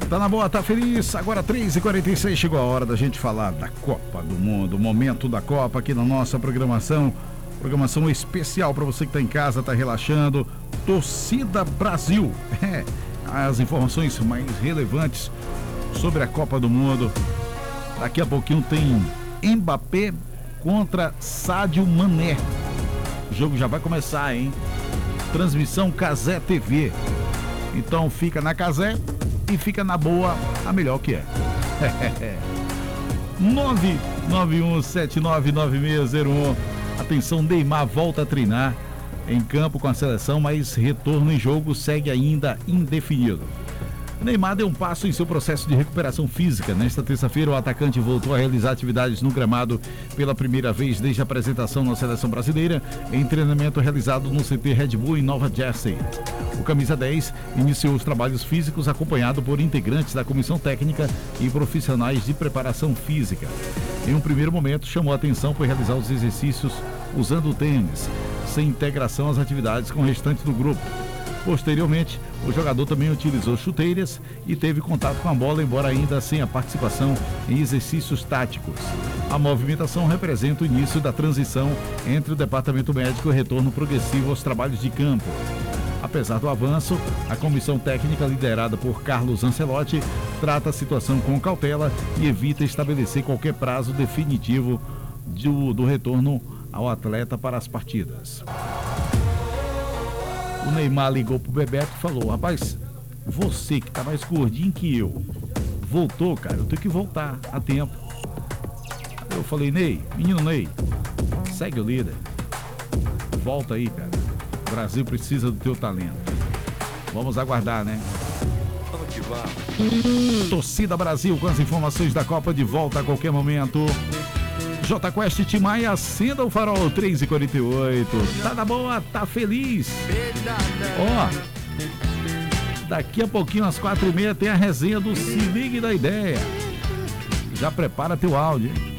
Tá na boa, tá feliz? Agora 3h46, chegou a hora da gente falar da Copa do Mundo, momento da Copa aqui na nossa programação. Programação especial para você que tá em casa, tá relaxando. Torcida Brasil. As informações mais relevantes sobre a Copa do Mundo. Daqui a pouquinho tem Mbappé contra Sadio Mané. O jogo já vai começar, hein? Transmissão Cazé TV. Então fica na Cazé e fica na boa, a melhor que é. 991799601. Atenção, Neymar volta a treinar em campo com a seleção, mas retorno em jogo segue ainda indefinido. Neymar deu um passo em seu processo de recuperação física. Nesta terça-feira, o atacante voltou a realizar atividades no gramado pela primeira vez desde a apresentação na seleção brasileira, em treinamento realizado no CT Red Bull em Nova Jersey. O camisa 10 iniciou os trabalhos físicos acompanhado por integrantes da comissão técnica e profissionais de preparação física. Em um primeiro momento, chamou a atenção por realizar os exercícios usando o tênis, sem integração às atividades com o restante do grupo. Posteriormente, o jogador também utilizou chuteiras e teve contato com a bola, embora ainda sem a participação em exercícios táticos. A movimentação representa o início da transição entre o departamento médico e o retorno progressivo aos trabalhos de campo. Apesar do avanço, a comissão técnica liderada por Carlos Ancelotti trata a situação com cautela e evita estabelecer qualquer prazo definitivo do retorno ao atleta para as partidas. O Neymar ligou pro Bebeto e falou: rapaz, você que tá mais gordinho que eu, voltou, cara, eu tenho que voltar a tempo. Eu falei: menino Ney, segue o líder, volta aí, cara, o Brasil precisa do teu talento. Vamos aguardar, né? Torcida Brasil com as informações da Copa de volta a qualquer momento. J Quest Timaya, acenda o farol, 3h48. Tá na boa, tá feliz. Ó, daqui a pouquinho às 4h30 tem a resenha do Se Ligue da Ideia. Já prepara teu áudio, hein?